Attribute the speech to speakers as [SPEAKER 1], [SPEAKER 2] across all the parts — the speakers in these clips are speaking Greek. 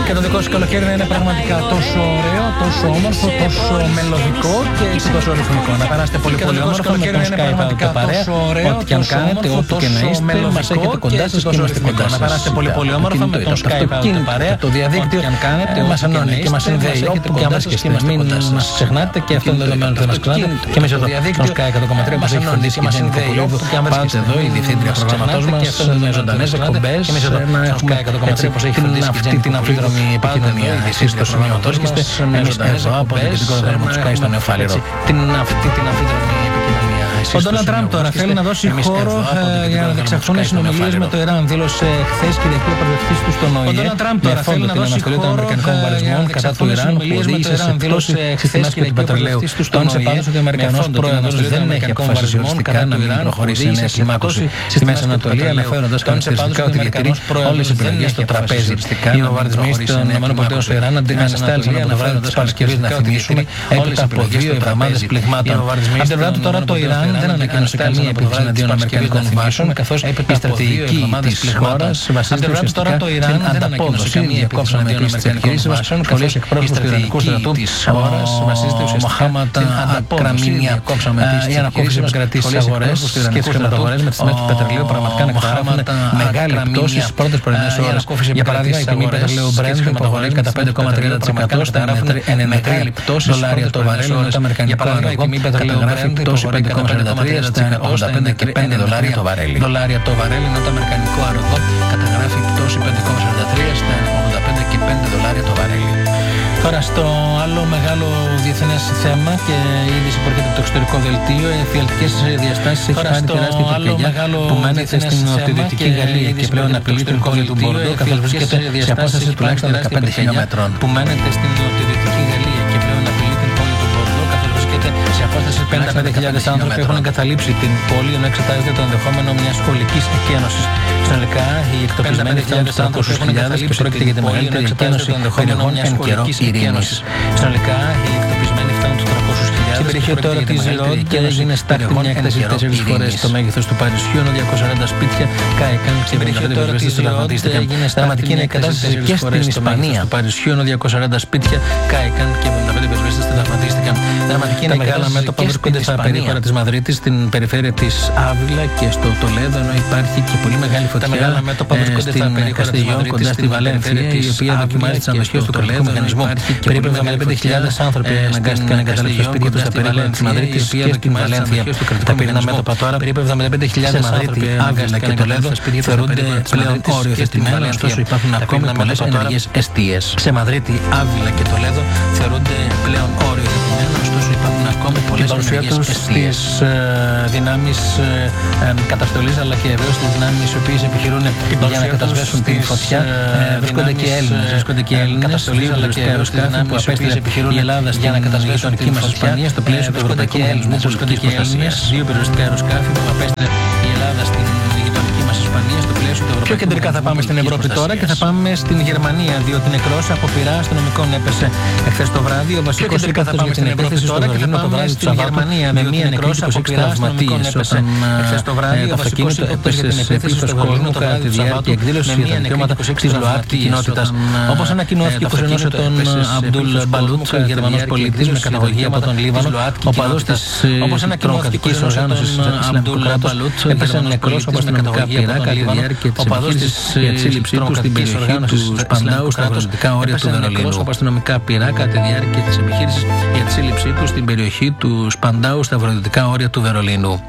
[SPEAKER 1] Και το δικό σου καλοκαίρι να είναι πραγματικά τόσο ωραίο, τόσο όμορφο, τόσο μελωδικό και έτσι τόσο ρυθμικό. Να περάσετε πολύ πολύ όμορφα με τον Skype Out παρέα. Ό,τι και αν κάνετε, όπου και να είστε, μας έχετε κοντά σας και είμαστε κοντά σας.
[SPEAKER 2] Να περάσετε πολύ πολύ όμορφα με τον Skype Out παρέα.
[SPEAKER 1] Το διαδίκτυο μας ενώνει και μας συνδέει όπου και αν βρίσκεστε. Μην μας ξεχνάτε και αυτό είναι δεδομένο ότι μας ξεχνάτε. Και εμείς εδώ τον Skype 100,3 μας έχει φροντίσει και μας συνδέει όπου και αν βρίσκεστε. Εδώ η διευθύντρια προγραμματός μας με ζωντανές εκπομπές. Και εμείς εδώ να έχουμε την αμφίδρομη επικοινωνία. Εσείς στο σημείο του βρίσκεστε, εμείς εδώ από το διοικητικό οργανισμό του Sky στο Νέο Φάληρο. Την αμφίδρομη επικοινωνία.
[SPEAKER 2] Ο Ντόναλντ Τραμπ τώρα θέλει να δώσει χώρο για να διεξαχθούν οι συνομιλίες με το Ιράν. Δήλωσε χθες Κυριακή ο πρεσβευτής του στον ΟΗΕ.
[SPEAKER 1] Ο Ντόναλντ Τραμπ τώρα θέλει να δώσει χώρο
[SPEAKER 2] των αμερικανικών βομβαρδισμών κατά του Ιράν που οδήγησε σε πτώση στις τιμές του πετρελαίου. Τόνισε πάντως ότι ο Αμερικανός πρόεδρος δεν έχει αποφασίσει ουσιαστικά να μην προχωρήσει σε νέα κλιμάκωση στη Μέση Ανατολή, αναφέροντας χαρακτηριστικά ότι διατηρεί όλες τις επιλογές στο τραπέζι. Οι βομβαρδισμοί των ΗΠΑ στο Ιράν αναστάλησαν από το βράδυ της Παρασκευής, να θυμίσουμε, έπειτα από 2 εβδομάδες πληγμάτων. Από την πλευρά του τώρα το Ιράν δεν ανακοίνωσε καμία επίθεση εναντίον αμερικανικών βάσεων, καθώς η στρατηγική της χώρας βασίζεται ουσιαστικά στην ανταπόδοση. Διακόψαμε επίσης τις επιχειρήσεις μας, καθώς εκπρόσωπος του Ιρανικού στρατού ο Μοχάμαντ Ακραμίνια. Η ανακούφιση επικρατεί στις αγορές και τις χρηματαγορές με τις τιμές του πετρελαίου πραγματικά να καταγράφουν μεγάλη πτώση στις πρώτες πρωινές ώρες. Για παράδειγμα, η τιμή πετρελαίου Brent χρηματαγορές κατά 5,30% στα $93 το βαρέλι, ενώ το αμερικανικό αργό καταγράφει πτώση 5,43% στα $85 και $5 το βαρέλι. Το βαρέλι, ενώ το αμερικανικό αργό καταγράφει πτώση 5,43% στα $85 και $5 το βαρέλι. Τώρα στο άλλο μεγάλο διεθνές θέμα και η είδηση που έρχεται από το εξωτερικό δελτίο, οι εφιαλτικές διαστάσεις έχει πάρει τεράστια πυρκαγιά που μένεται στην νοτιοδυτική Γαλλία και πλέον απειλεί το κόμμα του Μπορντό, καθώς βρίσκεται σε απόσταση τουλάχιστον 15 χιλιόμετρων. Που μένεται στην νοτιοδυτική Γαλλία και πλέον απειλεί την πόλη του Μπορντό, καθώς βρίσκεται σε απόσταση 55.000 άνθρωποι έχουν εγκαταλείψει την πόλη, ενώ εξετάζεται το ενδεχόμενο μιας σχολικής εκένωσης. Συνολικά, οι εκτοπισμένοι φτάνουν στους 300.000 και πρόκειται για τη μεγαλύτερη εκένωση περιοχών εν καιρό ειρήνης. Συνολικά, οι εκτοπισμένοι φτάνουν στους 300.000. Στην περιοχή τώρα της Ρόντ και έγινε στάκτη μια έκταση 4 φορές το μέγεθος του Παρισιού, ενώ 240 σπίτια κάηκαν και 75 πυροσβέστες τραυματίστηκαν. Δραματική είναι η κατάσταση και στην Ισπανία. Του Παρισιού, ενώ 240 σπίτια κάηκαν και 75 πυροσβέστες τραυματίστηκαν. Τα μεγάλα μέτωπα βρίσκονται στα περίχωρα της Μαδρίτης, στην περιφέρεια της Άβυλα και στο Τολέδο, ενώ υπάρχει και πολύ μεγάλη φωτιά στην Καστιγιόν κοντά στη Βαλένθια, η οποία δοκιμάζει τις ανοχές του κρατικού μηχανισμού. Περίπου 75.000 άνθρωποι αναγκάστηκαν να εγκαταλείψουν τα σπίτια τους στα περίχωρα της Μαδρίτης και στην Βαλένθια. Τα πυρηνά μέτωπα τώρα, περίπου 75.000 άνθρωποι, Άβυλα και Τολέδο, θεωρούνται πλέον οριοθετημένα, ωστόσο υπάρχουν ακόμη πολλές ενεργές εστίες. Σε Μαδρίτη, Άβυλα και Τολέδο θεωρούνται πλέον οριοθετημένα, ωστόσο υπάρχουν ακόμη πολλές ενεργές εστίες. Δυνάμεις καταστολής αλλά και βεβαίως τις δυνάμεις οι οποίες επιχειρούν για να κατασβέσουν την φωτιά. Βρίσκονται και Έλληνες καταστολής αλλά και αεροσκάφη που απέστειλε η Ελλάδα στην γειτονική μας Ισπανία στο πλαίσιο του Ευρωπαϊκού Μηχανισμού Πολιτικής Προστασίας. 2 περιοριστικά αεροσκάφη που απέστειλε η Ελλάδα στην γειτονική μας Ισπανία στο πλαίσιο του Ευρωπαϊκού. Πιο κεντρικά θα πάμε στην Ευρώπη τώρα και θα πάμε στην Γερμανία, διότι νεκρός από πυρά αστυνομικών έπεσε εχθές το βράδυ. Ο βασικός υπεύθυνος για την επίθεση στο Βερολίνο το βράδυ του Σαββάτου με μία νεκρός από 26 τραυματίες. Εχθές το βράδυ το αυτοκίνητο έπεσε σε ύψος κόσμου κατά τη διάρκεια εκδήλωσης για τα δικαιώματα της ΛΟΑΤΚΙ κοινότητας. Όπως ανακοινώθηκε πως ενώσε τον Αμπτούλ Μπαλούτ, Γερμανός πολίτης με καταγωγή από τον Λίβανο, οπαδός της τρομοκρατικής οργάνωσης Ισλαμικού κράτους, έπεσε νεκρός από αστυνομικά πυρά κατά τη διάρκεια της επιχείρησης για τη σύλληψή του στην περιοχή του Σπαντάου στα αγροτικά όρια του Βερολίνου. Από αστυνομικά πυρά κατά τη διάρκεια της επιχείρησης για τη σύλληψή του στην περιοχή του Σπαντάου στα αγροτικά όρια του Βερολίνου.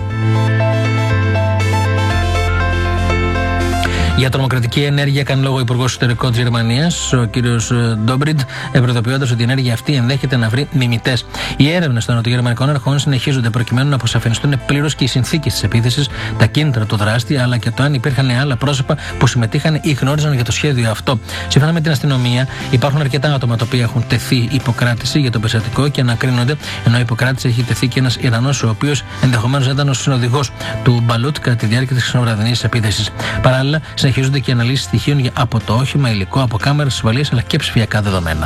[SPEAKER 2] Για τρομοκρατική ενέργεια κάνει λόγο ο Υπουργός Εσωτερικών της Γερμανίας, ο κ. Ντόμπριντ, προειδοποιώντας ότι η ενέργεια αυτή ενδέχεται να βρει μιμητές. Οι έρευνες των νοτιογερμανικών αρχών συνεχίζονται προκειμένου να αποσαφινιστούν πλήρως και οι συνθήκες της επίθεσης, τα κίνητρα του δράστη, αλλά και το αν υπήρχαν άλλα πρόσωπα που συμμετείχαν ή γνώριζαν για το σχέδιο αυτό. Σύμφωνα με την αστυνομία, υπάρχουν αρκετά άτομα τα οποία έχουν τεθεί υποκράτηση για το περιστατικό και ανακρίνονται, ενώ υποκράτηση έχει τεθεί και ένας Ιρανός, ο οποίος ενδεχομένως ήταν ο συνοδηγός του Μπαλούτ κατά τη διάρκεια της ξενοβραδινής επίθεσης. Παράλληλα, συνεχίζονται και αναλύσεις στοιχείων από το όχημα, υλικό, από κάμερες ασφαλείας αλλά και ψηφιακά δεδομένα.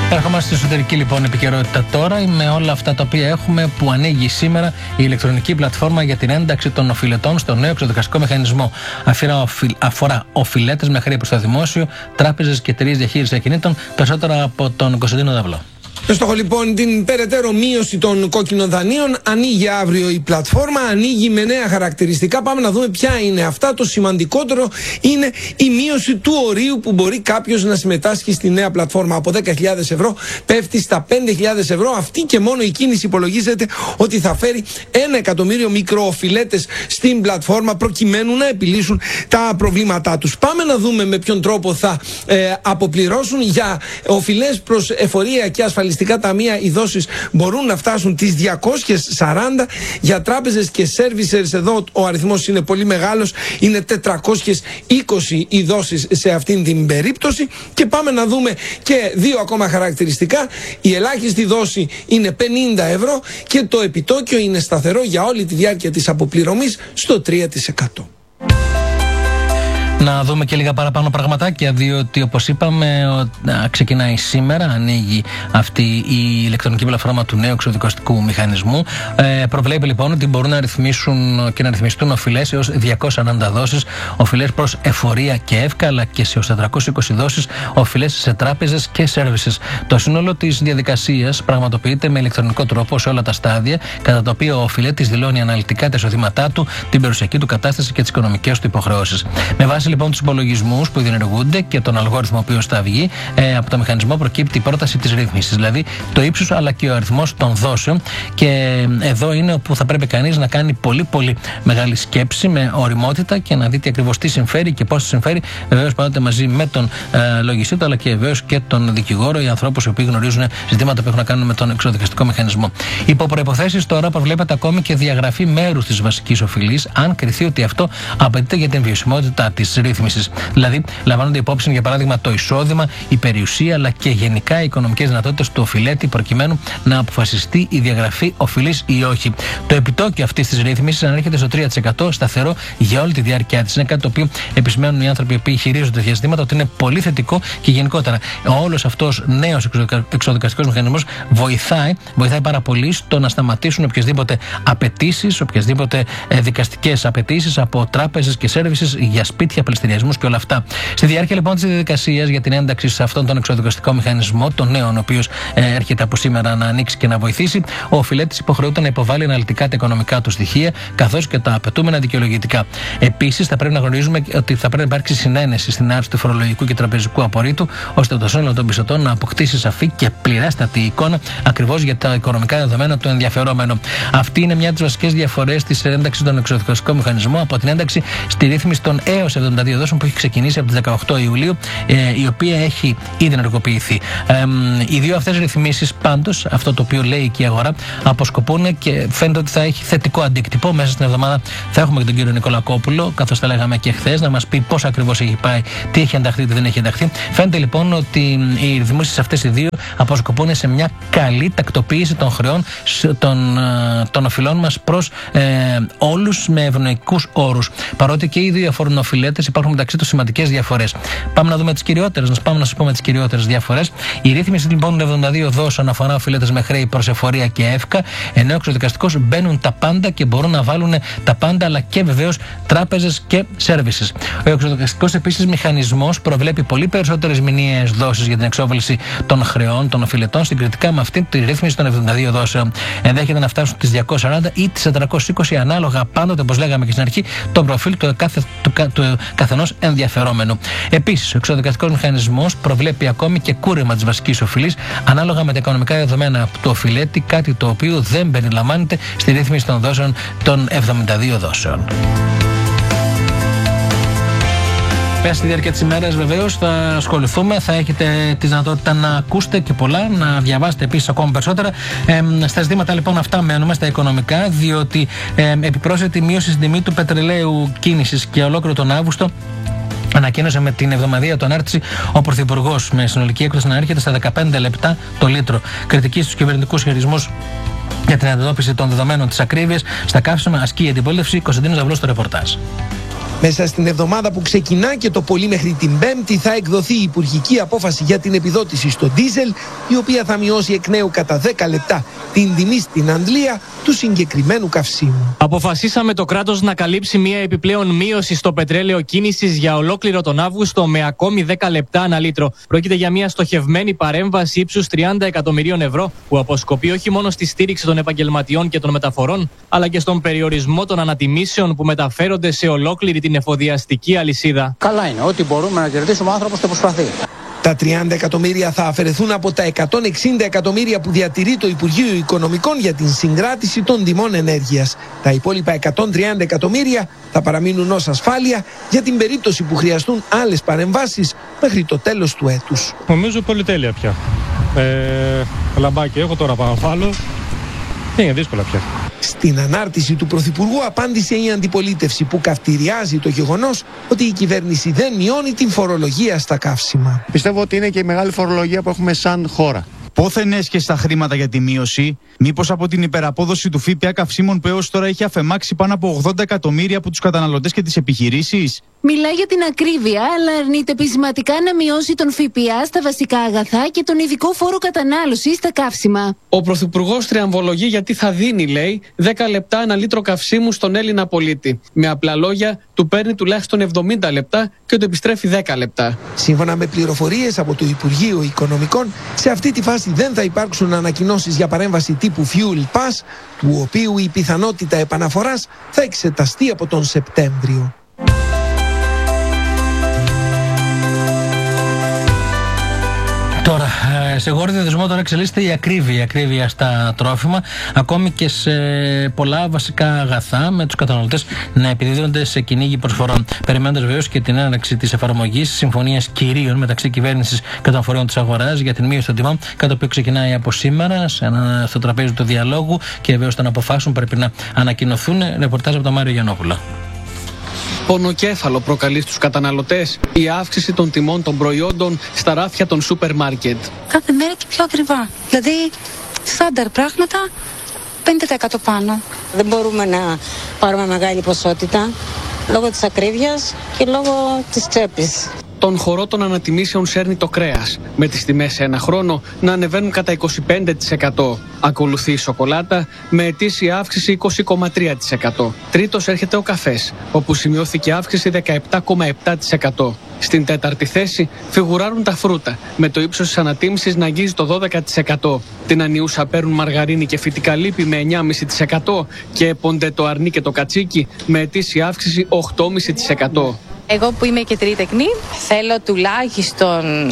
[SPEAKER 1] Ερχόμαστε στην εσωτερική λοιπόν επικαιρότητα τώρα με όλα αυτά τα οποία έχουμε, που ανοίγει σήμερα η ηλεκτρονική πλατφόρμα για την ένταξη των οφειλετών στο νέο εξοδικαστικό μηχανισμό. Αφορά οφειλέτες με χρέη προς το δημόσιο, τράπεζες και εταιρείες διαχείρισης ακινήτων. Περισσότερα από τον Κωνσταντίνο Δαυλό.
[SPEAKER 3] Με στόχο λοιπόν την περαιτέρω μείωση των κόκκινων δανείων, ανοίγει αύριο η πλατφόρμα, ανοίγει με νέα χαρακτηριστικά. Πάμε να δούμε ποια είναι αυτά. Το σημαντικότερο είναι η μείωση του ορίου που μπορεί κάποιος να συμμετάσχει στη νέα πλατφόρμα. Από 10.000 ευρώ πέφτει στα 5.000 ευρώ. Αυτή και μόνο η κίνηση υπολογίζεται ότι θα φέρει 1 εκατομμύριο μικροοφιλέτες στην πλατφόρμα προκειμένου να επιλύσουν τα προβλήματά τους. Πάμε να δούμε με ποιον τρόπο θα αποπληρώσουν. Για οφειλές προς εφορία και ασφαλιστικά ταμεία οι δόσεις μπορούν να φτάσουν τις 240. Για τράπεζες και servicers εδώ ο αριθμός είναι πολύ μεγάλος, είναι 420 οι δόσεις σε αυτήν την περίπτωση. Και πάμε να δούμε και δύο ακόμα χαρακτηριστικά. Η ελάχιστη δόση είναι 50 ευρώ και το επιτόκιο είναι σταθερό για όλη τη διάρκεια της αποπληρωμής στο 3%.
[SPEAKER 1] Να δούμε και λίγα παραπάνω πραγματάκια, διότι όπως είπαμε ξεκινάει σήμερα, ανοίγει αυτή η ηλεκτρονική πλατφόρμα του νέου εξοδικαστικού μηχανισμού. Προβλέπει λοιπόν ότι μπορούν να ρυθμίσουν και να ρυθμιστούν οφειλές έως 240 δόσεις, οφειλές προς εφορία και εύκα, αλλά και σε έως 420 δόσεις οφειλές σε τράπεζες και services. Το σύνολο της διαδικασίας πραγματοποιείται με ηλεκτρονικό τρόπο σε όλα τα στάδια, κατά το οποίο ο οφειλέτης δηλώνει αναλυτικά τα εισοδήματά του, την περιουσιακή του κατάσταση και τις οικονομικές του υποχρεώσεις. Με βάση λοιπόν τους υπολογισμούς που διενεργούνται και τον αλγόριθμο ο οποίος θα βγει από το μηχανισμό, προκύπτει η πρόταση της ρύθμισης, δηλαδή το ύψος αλλά και ο αριθμός των δόσεων. Και εδώ είναι όπου θα πρέπει κανείς να κάνει πολύ μεγάλη σκέψη με ωριμότητα και να δει τι ακριβώς τι συμφέρει και πώς συμφέρει. Βεβαίως πάντοτε μαζί με τον λογιστή του, αλλά και βεβαίως και τον δικηγόρο, οι ανθρώπους οι οποίοι γνωρίζουν ζητήματα που έχουν να κάνουν με τον εξοδικαστικό μηχανισμό. Υπό προϋποθέσεις τώρα προβλέπεται ακόμη και διαγραφή μέρους της βασικής οφειλής, αν κριθεί ότι αυτό απαιτείται για την βιωσιμότητα της ρύθμισης. Δηλαδή, λαμβάνονται υπόψη για παράδειγμα το εισόδημα, η περιουσία αλλά και γενικά οι οικονομικές δυνατότητες του οφειλέτη, προκειμένου να αποφασιστεί η διαγραφή οφειλής ή όχι. Το επιτόκιο αυτής της ρύθμισης ανέρχεται στο 3%, σταθερό για όλη τη διάρκεια της. Είναι κάτι το οποίο επισημαίνουν οι άνθρωποι που χειρίζονται τέτοια ζητήματα ότι είναι πολύ θετικό και γενικότερα όλος αυτός νέος εξοδικαστικός μηχανισμός βοηθάει πάρα πολύ στο να σταματήσουν οποιασδήποτε απαιτήσεις, οποιασδήποτε δικαστικές απαιτήσεις από τράπεζες και services για σπίτια, πληστηριασμούς και όλα αυτά. Στη διάρκεια λοιπόν της διαδικασίας για την ένταξη σε αυτόν τον εξοδικαστικό μηχανισμό, τον νέο, ο οποίος έρχεται από σήμερα να ανοίξει και να βοηθήσει, ο οφειλέτης υποχρεούται να υποβάλει αναλυτικά τα οικονομικά του στοιχεία, καθώς και τα απαιτούμενα δικαιολογητικά. Επίσης, θα πρέπει να γνωρίζουμε ότι θα πρέπει να υπάρξει συνένεση στην άρση του φορολογικού και τραπεζικού απορρίτου, ώστε το σύνολο των πιστωτών να αποκτήσει σαφή και πληρέστατη εικόνα ακριβώς για τα οικονομικά δεδομένα του ενδιαφερόμενου. Αυτή είναι μια από τις βασικές διαφορές της ένταξης στον εξοδικαστικό μηχανισμό από την ένταξη στη ρύθμιση των έως 72 δόσεων που έχει ξεκινήσει από τις 18 Ιουλίου, η οποία έχει ήδη ενεργοποιηθεί. Οι δύο αυτές ρυθμίσεις πάντως, αυτό το οποίο λέει και η αγορά, αποσκοπούν και φαίνεται ότι θα έχει θετικό αντίκτυπο. Μέσα στην εβδομάδα θα έχουμε και τον κύριο Νικολακόπουλο, καθώς τα λέγαμε και χθες, να μας πει πώς ακριβώς έχει πάει, τι έχει ενταχθεί, τι δεν έχει ενταχθεί. Φαίνεται λοιπόν ότι οι ρυθμίσεις αυτές οι δύο αποσκοπούν σε μια καλή τακτοποίηση των χρεών των οφειλών μας προς όλους με ευνοϊκούς όρους. Παρότι και οι δύο αφορούν οφειλέτες, υπάρχουν μεταξύ τους σημαντικές διαφορές. Πάμε να δούμε τις κυριότερες, πάμε να σας πούμε τις κυριότερες διαφορές. Η ρύθμιση λοιπόν των 72 δόσεων αφορά οφειλέτες με χρέη προς εφορία και εύκα, ενώ ο εξοδικαστικός μπαίνουν τα πάντα και μπορούν να βάλουν τα πάντα, αλλά και βεβαίως τράπεζες και services. Ο εξοδικαστικός επίσης μηχανισμός προβλέπει πολύ περισσότερες μηνιαίες δόσεις για την εξόβαλση των χρεών των οφειλετών, συγκριτικά με αυτή τη ρύθμιση των 72 δόσεων. Ενδέχεται να φτάσουν τις 240 ή τις 420, ανάλογα πάντοτε, όπως λέγαμε και στην αρχή, το προφίλ του καθενός ενδιαφερόμενου. Επίσης, ο εξοδικαστικός μηχανισμός προβλέπει ακόμη και κούρεμα της βασικής οφειλής ανάλογα με τα οικονομικά δεδομένα του οφειλέτη, κάτι το οποίο δεν περιλαμβάνεται στη ρύθμιση των δόσεων των 72 δόσεων. Στη διάρκεια της ημέρας βεβαίως θα ασχοληθούμε, θα έχετε τη δυνατότητα να ακούσετε και πολλά, να διαβάσετε επίσης ακόμα περισσότερα. Στα ζητήματα λοιπόν αυτά μένουμε, στα οικονομικά, διότι επιπρόσθετη μείωση στην τιμή του πετρελαίου κίνησης και ολόκληρο τον Αύγουστο ανακοίνωσε με την εβδομαδία του ανάρτηση ο Πρωθυπουργός, με συνολική έκδοση να έρχεται στα 15 λεπτά το λίτρο. Κριτική στους κυβερνητικούς χειρισμούς για την αντιμετώπιση των δεδομένων της ακρίβειας στα καύσιμα ασκεί η αντιπολίτευση. Κωνσταντίνος Δαυλός στο ρεπορτάζ.
[SPEAKER 3] Μέσα στην εβδομάδα που ξεκινά και το πολύ μέχρι την Πέμπτη θα εκδοθεί η υπουργική απόφαση για την επιδότηση στο ντίζελ, η οποία θα μειώσει εκ νέου κατά 10 λεπτά την τιμή στην αντλία του συγκεκριμένου καυσίμου.
[SPEAKER 4] Αποφασίσαμε το κράτος να καλύψει μια επιπλέον μείωση στο πετρέλαιο κίνησης για ολόκληρο τον Αύγουστο με ακόμη 10 λεπτά ανά λίτρο. Πρόκειται για μια στοχευμένη παρέμβαση ύψους 30 εκατομμυρίων ευρώ που αποσκοπεί όχι μόνο στη στήριξη των επαγγελματιών και των μεταφορών, αλλά και στον περιορισμό των ανατιμήσεων που μεταφέρονται σε ολόκληρη την εφοδιαστική αλυσίδα.
[SPEAKER 5] Καλά είναι. Ό,τι μπορούμε να κερδίσουμε, ο άνθρωπος το προσπαθεί.
[SPEAKER 3] Τα 30 εκατομμύρια θα αφαιρεθούν από τα 160 εκατομμύρια που διατηρεί το Υπουργείο Οικονομικών για την συγκράτηση των τιμών ενέργειας. Τα υπόλοιπα 130 εκατομμύρια θα παραμείνουν ως ασφάλεια για την περίπτωση που χρειαστούν άλλες παρεμβάσεις μέχρι το τέλος του έτους.
[SPEAKER 6] Νομίζω πολυτέλεια πια. Λαμπάκι έχω τώρα, πάω να βάλω. Είναι δύσκολα πια.
[SPEAKER 3] Στην ανάρτηση του Πρωθυπουργού απάντησε η αντιπολίτευση που καυτηριάζει το γεγονός ότι η κυβέρνηση δεν μειώνει την φορολογία στα καύσιμα.
[SPEAKER 7] Πιστεύω ότι είναι και η μεγάλη φορολογία που έχουμε σαν χώρα.
[SPEAKER 8] Πόθεν έσχεσαι τα χρήματα για τη μείωση, μήπως από την υπεραπόδοση του ΦΠΑ καυσίμων που έως τώρα έχει αφαιμάξει πάνω από 80 εκατομμύρια από τους καταναλωτές και τις επιχειρήσεις?
[SPEAKER 9] Μιλάει για την ακρίβεια, αλλά αρνείται πεισματικά να μειώσει τον ΦΠΑ στα βασικά αγαθά και τον ειδικό φόρο κατανάλωσης στα καύσιμα.
[SPEAKER 10] Ο Πρωθυπουργός τριαμβολογεί γιατί θα δίνει, λέει, 10 λεπτά ένα λίτρο καυσίμου στον Έλληνα πολίτη. Με απλά λόγια, του παίρνει τουλάχιστον 70 λεπτά και του επιστρέφει 10 λεπτά.
[SPEAKER 3] Σύμφωνα με πληροφορίες από το Υπουργείο Οικονομικών, σε αυτή τη φάση δεν θα υπάρξουν ανακοινώσεις για παρέμβαση τύπου Fuel Pass, του οποίου η πιθανότητα επαναφοράς θα εξεταστεί από τον Σεπτέμβριο.
[SPEAKER 1] Τώρα, σε γόρδιο δεσμό τώρα εξελίσσεται η ακρίβεια στα τρόφιμα, ακόμη και σε πολλά βασικά αγαθά, με τους καταναλωτές να επιδίδονται σε κυνήγι προσφορών. Περιμένοντας βεβαίως και την έναρξη της εφαρμογής συμφωνίας κυρίων μεταξύ κυβέρνησης και των φορέων της αγοράς για την μείωση των τιμών, κάτι το οποίο ξεκινάει από σήμερα στο τραπέζι του διαλόγου και βεβαίως των αποφάσεων πρέπει να ανακοινωθούν. Ρεπορτάζ από τον Μάριο Γιαννόπουλο.
[SPEAKER 10] Πονοκέφαλο προκαλεί στους καταναλωτές η αύξηση των τιμών των προϊόντων στα ράφια των σούπερ μάρκετ.
[SPEAKER 11] Κάθε μέρα και πιο ακριβά. Δηλαδή, στάνταρ πράγματα, 50% πάνω.
[SPEAKER 12] Δεν μπορούμε να πάρουμε μεγάλη ποσότητα λόγω της ακρίβειας και λόγω της τσέπης.
[SPEAKER 10] Τον χορό των ανατιμήσεων σέρνει το κρέας, με τις τιμές σε ένα χρόνο να ανεβαίνουν κατά 25%. Ακολουθεί η σοκολάτα με ετήσια αύξηση 20,3%. Τρίτος έρχεται ο καφές, όπου σημειώθηκε αύξηση 17,7%. Στην τέταρτη θέση φιγουράρουν τα φρούτα, με το ύψος της ανατίμησης να αγγίζει το 12%. Την ανιούσα παίρνουν μαργαρίνη και φυτικά λίπη με 9,5% και έπονται το αρνί και το κατσίκι με ετήσια αύξηση 8,5%.
[SPEAKER 13] Εγώ που είμαι και τρίτεκνη θέλω τουλάχιστον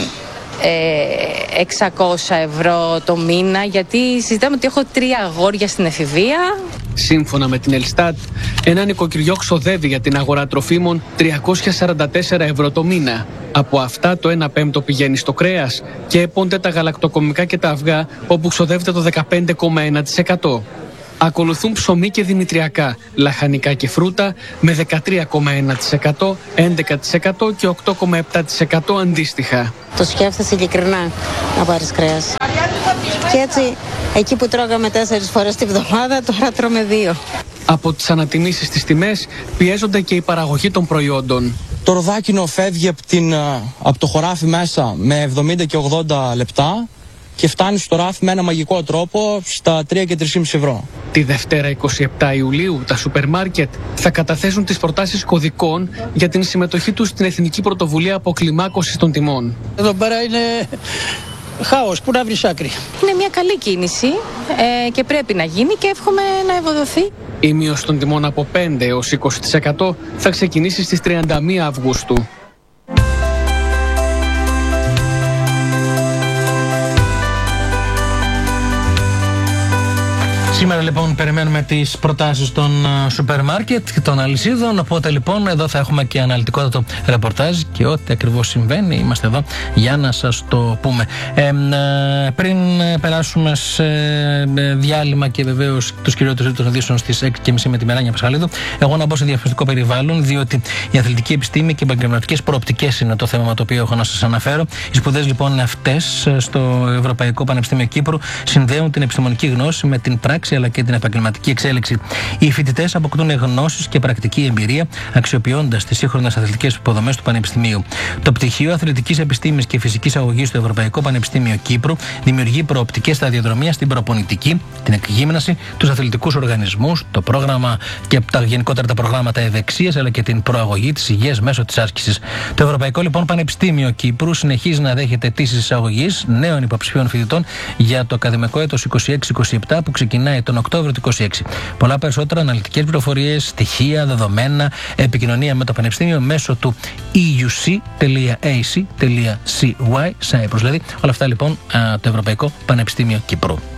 [SPEAKER 13] 600 ευρώ το μήνα, γιατί συζητάμε ότι έχω 3 αγόρια στην εφηβεία.
[SPEAKER 10] Σύμφωνα με την Ελστάτ, ένα νοικοκυριό ξοδεύει για την αγορά τροφίμων 344 ευρώ το μήνα. Από αυτά το 1/5 πηγαίνει στο κρέας και έπονται τα γαλακτοκομικά και τα αυγά, όπου ξοδεύεται το 15,1%. Ακολουθούν ψωμί και δημητριακά, λαχανικά και φρούτα με 13,1%, 11% και 8,7% αντίστοιχα.
[SPEAKER 12] Το σκέφτεσαι ειλικρινά να πάρεις κρέας. Και έτσι, εκεί που τρώγαμε 4 φορές τη βδομάδα, τώρα τρώμε 2.
[SPEAKER 10] Από τις ανατιμήσεις στις τιμές πιέζονται και η παραγωγή των προϊόντων.
[SPEAKER 14] Το ροδάκινο φεύγει από το χωράφι μέσα με 70 και 80 λεπτά και φτάνει στο ράφι με ένα μαγικό τρόπο στα 3 και 3,5 ευρώ.
[SPEAKER 10] Τη Δευτέρα 27 Ιουλίου τα σούπερ μάρκετ θα καταθέσουν τις προτάσεις κωδικών για την συμμετοχή τους στην Εθνική Πρωτοβουλία Αποκλιμάκωσης των Τιμών.
[SPEAKER 5] Εδώ πέρα είναι χάος, πού να βρεις άκρη.
[SPEAKER 13] Είναι μια καλή κίνηση και πρέπει να γίνει και εύχομαι να ευοδοθεί.
[SPEAKER 10] Η μείωση των τιμών από 5 έως 20% θα ξεκινήσει στις 31 Αυγούστου.
[SPEAKER 1] Σήμερα λοιπόν περιμένουμε τις προτάσεις των σούπερ μάρκετ και των αλυσίδων, οπότε λοιπόν εδώ θα έχουμε και αναλυτικότατο ρεπορτάζ και ό,τι ακριβώς συμβαίνει είμαστε εδώ για να σας το πούμε. Πριν περάσουμε σε διάλειμμα και βεβαίως τους κυριότερους των ειδήσεων στις 6:30 με τη Μεράνια Πασχαλίδου, εγώ να μπω σε διαφορετικό περιβάλλον, διότι η αθλητική επιστήμη και οι επαγγελματικές προοπτικές είναι το θέμα με το οποίο έχω να σας αναφέρω. Οι σπουδές λοιπόν αυτές στο Ευρωπαϊκό Πανεπιστήμιο Κύπρου συνδέουν την επιστημονική γνώση με την πράξη αλλά και την επαγγελματική εξέλιξη. Οι φοιτητές αποκτούν γνώσεις και πρακτική εμπειρία αξιοποιώντας τις σύγχρονες αθλητικές υποδομές του Πανεπιστημίου. Το Πτυχίο Αθλητικής Επιστήμης και Φυσικής Αγωγής του Ευρωπαϊκό Πανεπιστήμιο Κύπρου δημιουργεί προοπτικές σταδιοδρομία στην προπονητική, την εκγύμναση, τους αθλητικούς οργανισμούς, το πρόγραμμα και γενικότερα τα προγράμματα ευεξίας αλλά και την προαγωγή της υγείας μέσω της άσκησης. Το Ευρωπαϊκό λοιπόν Πανεπιστήμιο Κύπρου συνεχίζει να δέχεται αιτήσεις εισαγωγής νέων υποψηφίων φοιτητών για το ακαδημαϊκό έτος 26-27 που ξεκινάει τον Οκτώβριο του 26. Πολλά περισσότερα αναλυτικές πληροφορίες, στοιχεία, δεδομένα, επικοινωνία με το Πανεπιστήμιο μέσω του euc.ac.cy, Cyprus δηλαδή. Όλα αυτά λοιπόν το Ευρωπαϊκό Πανεπιστήμιο Κύπρου.